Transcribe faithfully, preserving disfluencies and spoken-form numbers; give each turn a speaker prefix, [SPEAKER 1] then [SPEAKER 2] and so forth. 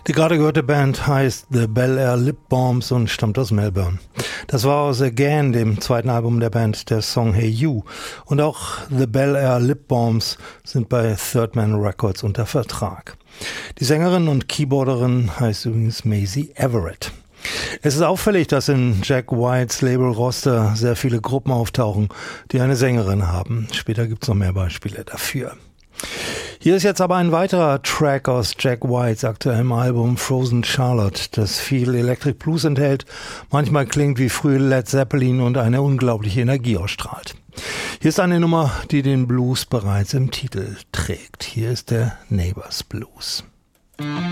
[SPEAKER 1] Die gerade gehörte Band heißt The Bel Air Lip Bombs und stammt aus Melbourne. Das war aus Again, dem zweiten Album der Band, der Song Hey You. Und auch The Bel Air Lip Bombs sind bei Third Man Records unter Vertrag. Die Sängerin und Keyboarderin heißt übrigens Maisie Everett. Es ist auffällig, dass in Jack Whites Label-Roster sehr viele Gruppen auftauchen, die eine Sängerin haben. Später gibt es noch mehr Beispiele dafür. Hier ist jetzt aber ein weiterer Track aus Jack Whites aktuellem Album Frozen Charlotte, das viel Electric Blues enthält, manchmal klingt wie frühe Led Zeppelin und eine unglaubliche Energie ausstrahlt. Hier ist eine Nummer, die den Blues bereits im Titel trägt. Hier ist der Neighbors Blues.